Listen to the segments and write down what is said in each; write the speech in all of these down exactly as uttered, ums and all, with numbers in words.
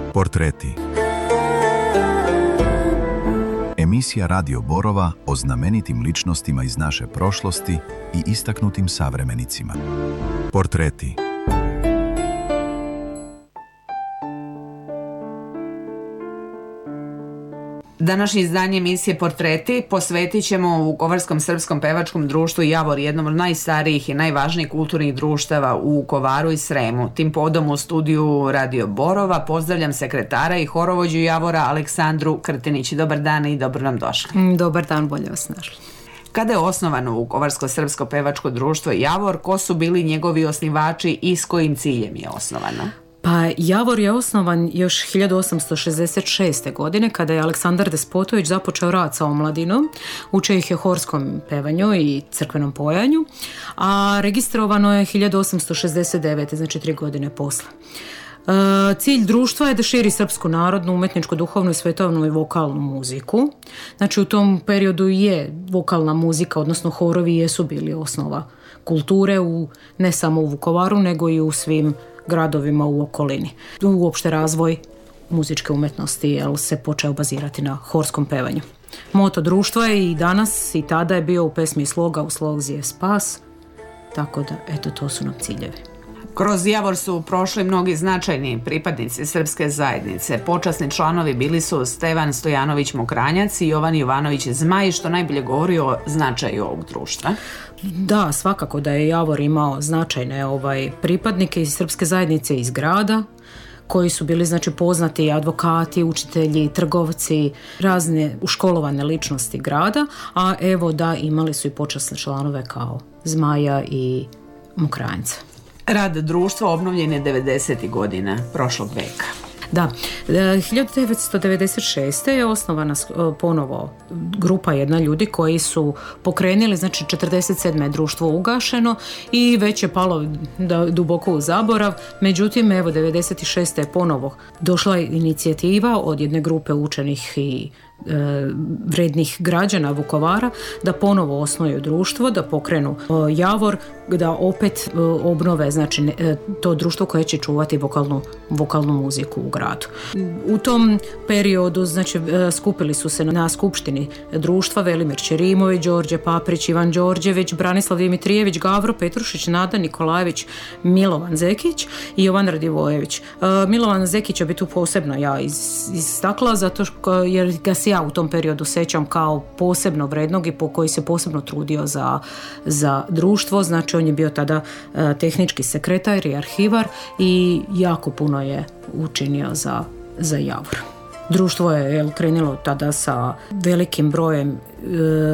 Portreti. Emisija Radio Borova o znamenitim ličnostima iz naše prošlosti i istaknutim savremenicima. Portreti. Današnje izdanje emisije Portreti posvetit ćemo Vukovarskom srpskom pevačkom društvu Javor, jednom od najstarijih i najvažnijih kulturnih društava u Vukovaru i Sremu. Tim podom u studiju Radio Borova pozdravljam sekretara i horovođu Javora Aleksandru Krtinić. Dobar dan i dobro nam došli. Dobar dan, bolje vas našli. Kada je osnovano Vukovarsko srpsko pevačko društvo Javor, ko su bili njegovi osnivači i s kojim ciljem je osnovano? Pa Javor je osnovan još hiljadu osamsto šezdeset šeste. godine kada je Aleksandar Despotović započeo rad sa omladinom, učio ih je horskom pevanju i crkvenom pojanju, a registrovano je hiljadu osamsto šezdeset devete. znači tri godine posle. E, cilj društva je da širi srpsku narodnu, umetničku, duhovnu i svetovnu i vokalnu muziku. Znači u tom periodu je vokalna muzika, odnosno horovi jesu bili osnova kulture u, ne samo u Vukovaru, nego i u svim gradovima u okolini. Uopšte razvoj muzičke umetnosti jel, se počeo bazirati na horskom pevanju. Moto društva je i danas i tada je bio u pesmi Sloga u slozi je spas, tako da eto to su nam ciljevi. Kroz Javor su prošli mnogi značajni pripadnici srpske zajednice. Počasni članovi bili su Stevan Stojanović Mokranjac i Jovan Jovanović Zmaj, što najbolje govori o značaju ovog društva. Da, svakako da je Javor imao značajne ovaj, pripadnike iz srpske zajednice iz grada, koji su bili znači poznati advokati, učitelji, trgovci, razne uškolovane ličnosti grada, a evo da imali su i počasne članove kao Zmaja i Mokranjca. Rad društva obnovljen je devedesetih godina prošlog veka. Da, hiljadu devetsto devedeset šeste. je osnovana ponovo grupa jedna ljudi koji su pokrenuli, znači četrdeset sedme. je društvo ugašeno i već je palo duboko u zaborav, međutim evo devedeset šeste. je ponovo došla inicijativa od jedne grupe učenih i vrednih građana Vukovara da ponovo osnuju društvo, da pokrenu Javor, da opet obnove znači to društvo koje će čuvati vokalnu, vokalnu muziku u gradu. U tom periodu znači skupili su se na skupštini društva Velimir Ćerimović, Đorđe Paprić, Ivan Đorđević, Branislav Dimitrijević, Gavro Petrušić, Nada Nikolajević, Milovan Zekić i Jovan Radivojević. Milovan Zekića bi tu posebno ja istakla zato što jer ga se ja u tom periodu sećam kao posebno vrednog i po koji se posebno trudio za, za društvo. Znači on je bio tada uh, tehnički sekretar i arhivar i jako puno je učinio za, za Javor. Društvo je jel, krenulo tada sa velikim brojem e,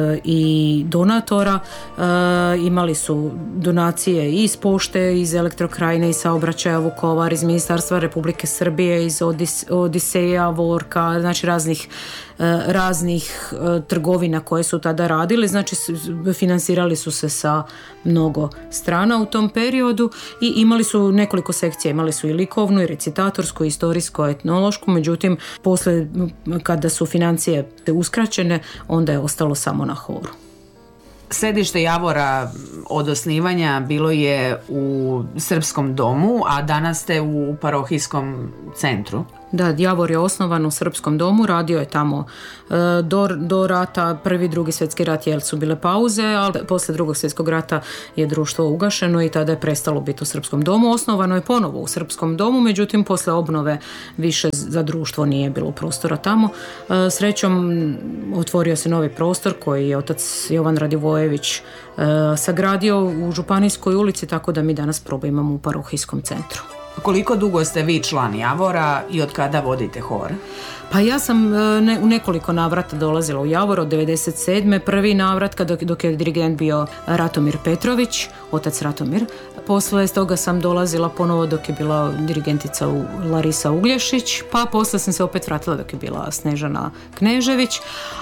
i donatora. E, imali su donacije iz pošte, iz Elektrokrajine, iz Saobraćaja Vukovar, iz Ministarstva Republike Srbije, iz Odis, Odiseja, Vorka, znači raznih, e, raznih e, trgovina koje su tada radili. Znači finansirali su se sa mnogo strana u tom periodu i imali su nekoliko sekcija. Imali su i likovnu, i recitatorsku, i istorijsku, etnološku, međutim posle kada su financije uskraćene, onda je ostalo samo na horu. Sedište Javora od osnivanja bilo je u Srpskom domu, a danas ste u parohijskom centru. Da, Javor je osnovan u Srpskom domu, radio je tamo do, do rata, prvi, drugi svjetski rat jer su bile pauze, ali posle drugog svjetskog rata je društvo ugašeno i tada je prestalo biti u Srpskom domu. Osnovano je ponovo u Srpskom domu, međutim posle obnove više za društvo nije bilo prostora tamo. Srećom otvorio se novi prostor koji je otac Jovan Radivojević sagradio u Županijskoj ulici, tako da mi danas probu imamo u parohijskom centru. Koliko dugo ste vi član Javora i od kada vodite hor? Pa ja sam ne, u nekoliko navrata dolazila u Javor od devedeset sedme. Prvi navrat dok, dok je dirigent bio Ratomir Petrović, otac Ratomir. Posle toga sam dolazila ponovo dok je bila dirigentica Larisa Uglješić, pa posle sam se opet vratila dok je bila Snežana Knežević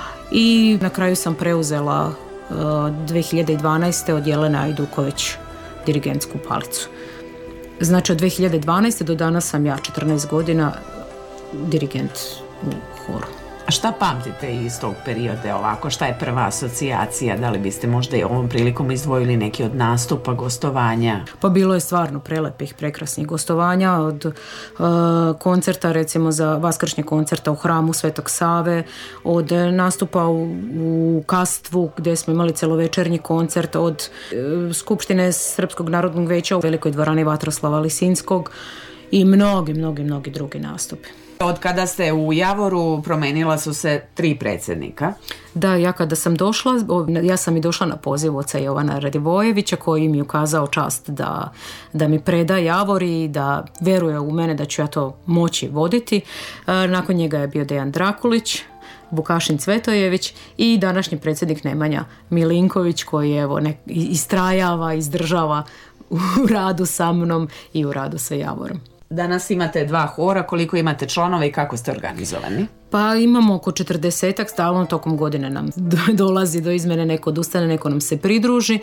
i na kraju sam preuzela uh, dve hiljade dvanaeste. od Jelene Ajduković dirigentsku palicu. Znači od dve hiljade dvanaeste. do danas sam ja četrnaest godina dirigent u horu. A šta pamtite iz tog perioda ovako? Šta je prva asocijacija? Da li biste možda i ovom prilikom izdvojili neki od nastupa, gostovanja? Pa bilo je stvarno prelepih, prekrasnih gostovanja od uh, koncerta, recimo za vaskršnje koncerta u hramu Svetog Save, od nastupa u, u Kastvu gdje smo imali celovečernji koncert, od uh, Skupštine Srpskog narodnog veća u Velikoj dvorani Vatroslava Lisinskog i mnogi, mnogi, mnogi drugi nastupi. Od kada ste u Javoru promenila su se tri predsjednika. Da, ja kada sam došla, ja sam i došla na poziv oca Jovana Radivojevića koji mi je ukazao čast da, da mi preda Javor i da veruje u mene da ću ja to moći voditi. Nakon njega je bio Dejan Drakulić, Vukašin Cvetojević i današnji predsjednik Nemanja Milinković koji evo ne, istrajava, izdržava u radu sa mnom i u radu sa Javorom. Danas imate dva hora, koliko imate članova i kako ste organizovani? Pa imamo oko četrdesetak, stalno tokom godine nam dolazi do izmjene, neko odustane, neko nam se pridruži. E,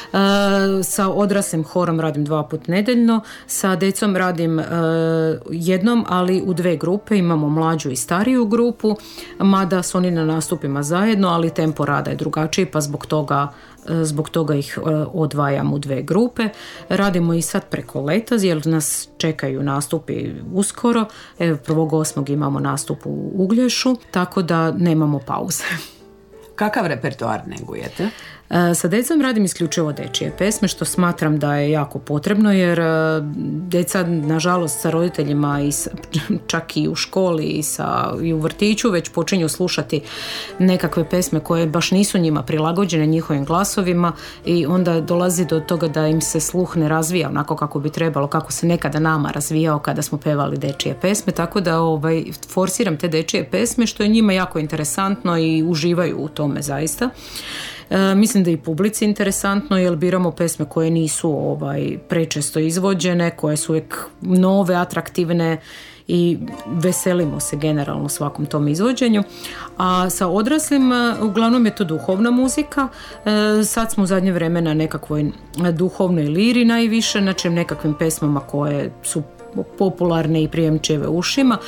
sa odraslim horom radim dva put nedeljno, sa decom radim e, jednom, ali u dve grupe, imamo mlađu i stariju grupu, mada su oni na nastupima zajedno, ali tempo rada je drugačiji, pa zbog toga Zbog toga ih odvajam u dve grupe. Radimo i sad preko leta jer nas čekaju nastupi uskoro. Evo, prvog osmog imamo nastup u Uglješu, tako da nemamo pauze. Kakav repertoar negujete? Sa decom radim isključivo dečije pesme, što smatram da je jako potrebno jer deca, nažalost, sa roditeljima i sa, čak i u školi i, sa, i u vrtiću već počinju slušati nekakve pesme koje baš nisu njima prilagođene njihovim glasovima i onda dolazi do toga da im se sluh ne razvija onako kako bi trebalo, kako se nekada nama razvijao kada smo pevali dečije pesme, tako da ovaj, forsiram te dečije pesme što je njima jako interesantno i uživaju u tome zaista. E, mislim da i publici interesantno jer biramo pesme koje nisu ovaj, prečesto izvođene, koje su uvijek nove, atraktivne i veselimo se generalno svakom tom izvođenju. A sa odraslim uglavnom je to duhovna muzika. E, sad smo u zadnje vreme na nekakvoj duhovnoj liri najviše, znači nekakvim pesmama koje su popularne i prijemčive ušima,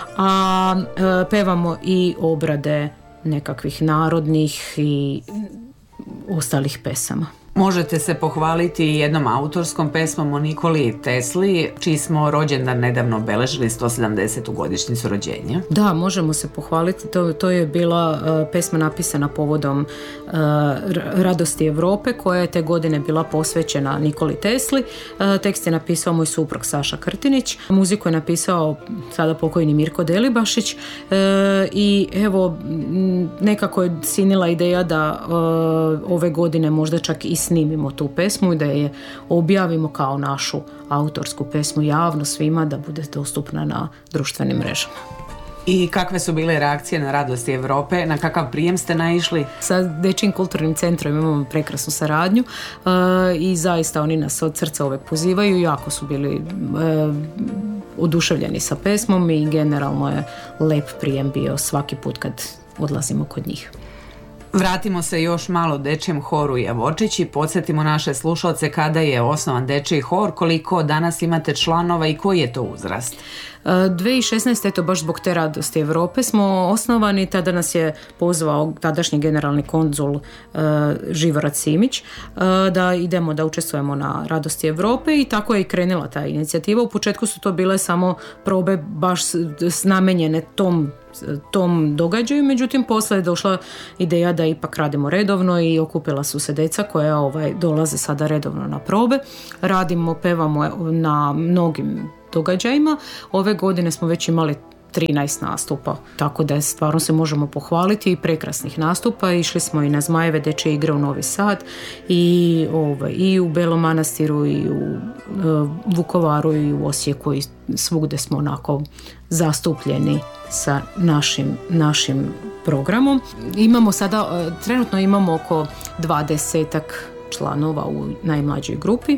a e, pevamo i obrade nekakvih narodnih i ostalih pesama. Možete se pohvaliti jednom autorskom pesmom o Nikoli Tesli, čiji smo rođendan nedavno obeležili sto sedamdesetu godišnjicu rođenja. Da, možemo se pohvaliti. To, to je bila uh, pesma napisana povodom uh, Radosti Europe, koja je te godine bila posvećena Nikoli Tesli. Uh, tekst je napisao moj suprug Saša Krtinić. Muziku je napisao sada pokojni Mirko Delibašić. Uh, I evo, nekako je sinila ideja da uh, ove godine možda čak i snimimo tu pesmu i da je objavimo kao našu autorsku pesmu javno svima, da bude dostupna na društvenim mrežama. I kakve su bile reakcije na Radosti Europe? Na kakav prijem ste naišli? Sa Dečijim kulturnim centrom imamo prekrasnu saradnju uh, i zaista oni nas od srca uvek pozivaju. Jako su bili uh, oduševljeni sa pesmom i generalno je lep prijem bio svaki put kad odlazimo kod njih. Vratimo se još malo Dečijem horu Javorčić i podsjetimo naše slušalce kada je osnovan Dečiji hor, koliko danas imate članova i koji je to uzrast? dvije tisuće šesnaeste. eto baš zbog te Radosti Europe smo osnovani, tada nas je pozvao tadašnji generalni konzul uh, Živorac Simić uh, da idemo da učestvujemo na Radosti Europe i tako je i krenula ta inicijativa. U početku su to bile samo probe baš namenjene tom tom događaju, međutim posle je došla ideja da ipak radimo redovno i okupila su se deca koja ovaj, dolaze sada redovno na probe. Radimo, pevamo na mnogim događajima. Ove godine smo već imali trinaest nastupa, tako da stvarno se možemo pohvaliti i prekrasnih nastupa. Išli smo i na Zmajeve dečje igre u Novi Sad i, ovaj, i u Belom Manastiru i u uh, Vukovaru i u Osijeku i svugde smo onako zastupljeni sa našim, našim programom. Imamo sada, uh, trenutno imamo oko dvadesetak članova u najmlađoj grupi.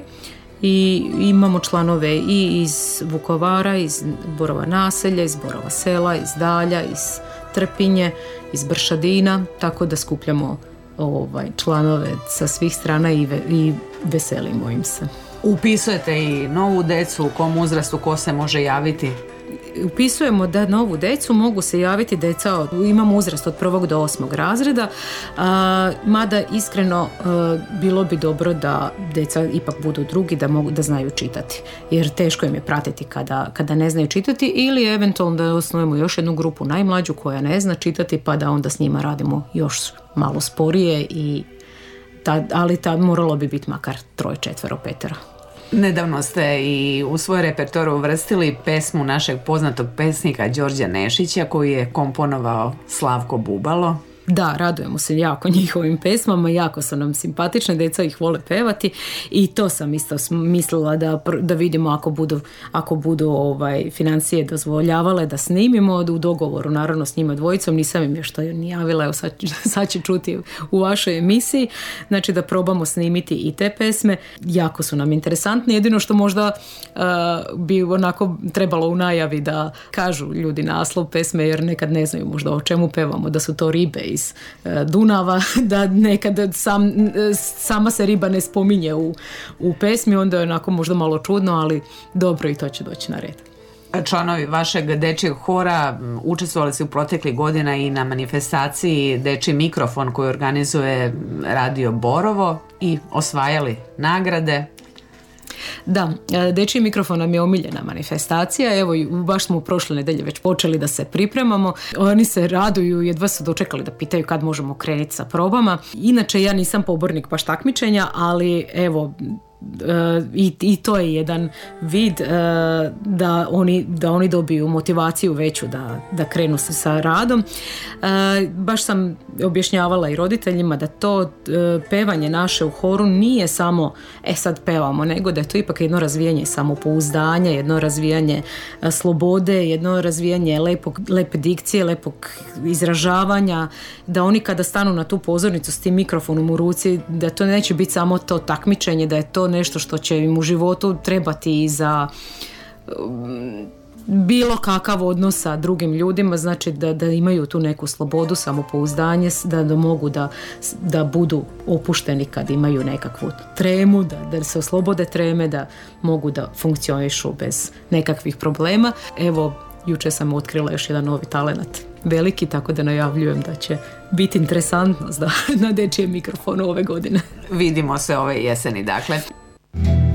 I imamo članove i iz Vukovara, iz Borova naselja, iz Borova sela, iz Dalja, iz Trpinje, iz Bršadina, tako da skupljamo ovaj, članove sa svih strana i, ve, i veselimo im se. Upisujete i novu decu, u kom uzrastu ko se može javiti? upisujemo da novu decu mogu se javiti deca, od, imamo uzrast od prvog do osmog razreda, a, mada iskreno a, bilo bi dobro da deca ipak budu drugi, da mogu da znaju čitati, jer teško im je pratiti kada, kada ne znaju čitati, ili eventualno da osnujemo još jednu grupu najmlađu koja ne zna čitati, pa da onda s njima radimo još malo sporije, i ta, ali ta moralo bi biti makar troj, četvero, petero. Nedavno ste i u svoj repertoar uvrstili pesmu našeg poznatog pesnika Đorđa Nešića koju je komponovao Slavko Bubalo. Da, radujemo se jako njihovim pesmama, jako su nam simpatične, djeca ih vole pevati, i to sam isto mislila da, da vidimo ako budu, ako budu ovaj, financije dozvoljavale da snimimo u dogovoru, naravno s njima dvojicom, nisam im još to ni javila, evo sad, sad će čuti u vašoj emisiji, znači da probamo snimiti i te pesme, jako su nam interesantne, jedino što možda uh, bi onako trebalo u najavi da kažu ljudi naslov pesme, jer nekad ne znaju možda o čemu pevamo, da su to ribe iz Dunava, da nekad sam, sama se riba ne spominje u, u pesmi, onda je onako možda malo čudno, ali dobro, i to će doći na red. Članovi vašeg dečjeg hora učestvovali su u proteklih godina i na manifestaciji Dečji mikrofon koju organizuje Radio Borovo i osvajali nagrade. Da, Dečji mikrofon nam je omiljena manifestacija, evo baš smo prošle nedelje već počeli da se pripremamo, oni se raduju, jedva su dočekali da pitaju kad možemo krenuti sa probama. Inače ja nisam pobornik baš takmičenja, ali evo I, i to je jedan vid uh, da, oni, da oni dobiju motivaciju veću da, da krenu se sa radom. Uh, baš sam objašnjavala i roditeljima da to uh, pevanje naše u horu nije samo e sad pevamo, nego da je to ipak jedno razvijanje samopouzdanja, jedno razvijanje uh, slobode, jedno razvijanje lepog, lepe dikcije, lepog izražavanja, da oni kada stanu na tu pozornicu s tim mikrofonom u ruci, da to neće biti samo to takmičenje, da je to nešto što će im u životu trebati i za um, bilo kakav odnos sa drugim ljudima, znači da, da imaju tu neku slobodu, samopouzdanje, da, da mogu da, da budu opušteni kad imaju nekakvu tremu, da, da se oslobode treme, da mogu da funkcionišu bez nekakvih problema. Evo, jučer sam otkrila još jedan novi talenat, veliki, tako da najavljujem da će biti interesantno da, na Dečjem mikrofonu ove godine. Vidimo se ove jeseni, dakle.